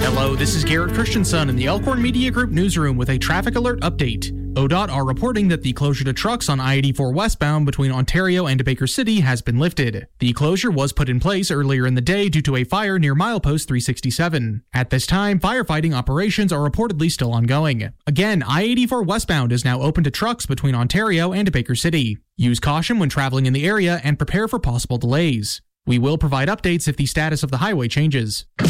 Hello, this is Garrett Christensen in the Elkhorn Media Group newsroom with a traffic alert update. ODOT are reporting that the closure to trucks on I-84 westbound between Ontario and Baker City has been lifted. The closure was put in place earlier in the day due to a fire near milepost 367. At this time, firefighting operations are reportedly still ongoing. Again, I-84 westbound is now open to trucks between Ontario and Baker City. Use caution when traveling in the area and prepare for possible delays. We will provide updates if the status of the highway changes.